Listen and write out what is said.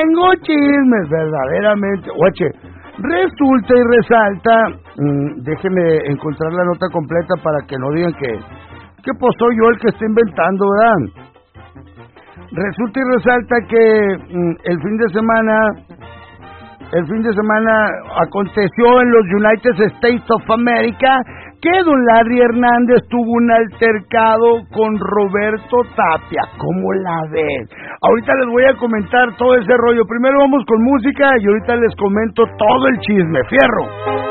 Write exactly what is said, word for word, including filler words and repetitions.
Tengo chismes, verdaderamente. Oye, resulta y resalta, mmm, déjeme encontrar la nota completa para que no digan que, que pues soy yo el que está inventando, ¿verdad? Resulta y resalta que mmm, el fin de semana, el fin de semana aconteció en los United States of America que don Larry Hernández tuvo un altercado con Roberto Tapia. ¿Cómo la ves? Ahorita les voy a comentar todo ese rollo. Primero vamos con música y ahorita les comento todo el chisme. ¡Fierro!